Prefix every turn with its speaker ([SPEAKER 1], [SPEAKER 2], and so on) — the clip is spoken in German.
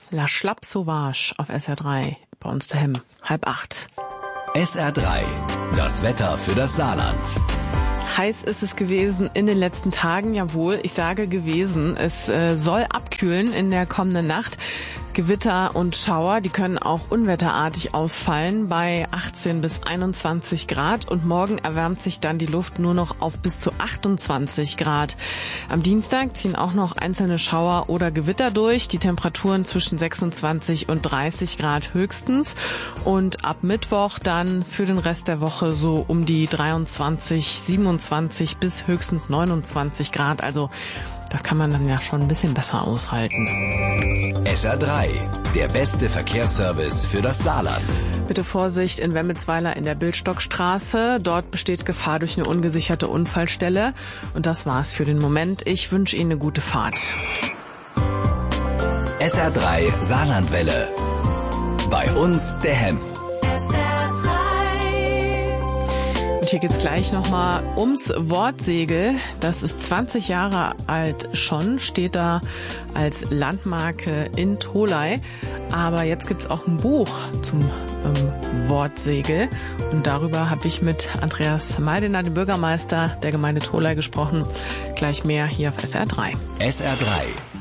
[SPEAKER 1] La Schlapp Sauvage auf SR3. Bei uns daheim 7:30.
[SPEAKER 2] SR3, das Wetter für das Saarland.
[SPEAKER 1] Heiß ist es gewesen in den letzten Tagen, jawohl, ich sage gewesen. Es soll abkühlen in der kommenden Nacht. Gewitter und Schauer, die können auch unwetterartig ausfallen bei 18 bis 21 Grad und morgen erwärmt sich dann die Luft nur noch auf bis zu 28 Grad. Am Dienstag ziehen auch noch einzelne Schauer oder Gewitter durch, die Temperaturen zwischen 26 und 30 Grad höchstens und ab Mittwoch dann für den Rest der Woche so um die 23, 27 bis höchstens 29 Grad, also das kann man dann ja schon ein bisschen besser aushalten.
[SPEAKER 2] SR3, der beste Verkehrsservice für das Saarland.
[SPEAKER 1] Bitte Vorsicht in Wemmelsweiler in der Bildstockstraße. Dort besteht Gefahr durch eine ungesicherte Unfallstelle. Und das war's für den Moment. Ich wünsche Ihnen eine gute Fahrt.
[SPEAKER 2] SR3 Saarlandwelle. Bei uns der Hemm.
[SPEAKER 1] Und hier geht's gleich nochmal ums Wortsegel. Das ist 20 Jahre alt schon, steht da als Landmarke in Tholey. Aber jetzt gibt's auch ein Buch zum Wortsegel. Und darüber habe ich mit Andreas Meidener, dem Bürgermeister der Gemeinde Tholey, gesprochen. Gleich mehr hier auf SR3.
[SPEAKER 2] SR3,